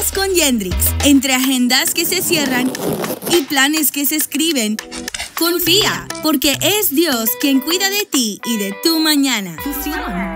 Estás con Yendrix. Entre agendas que se cierran y planes que se escriben, confía, porque es Dios quien cuida de ti y de tu mañana. Fusión.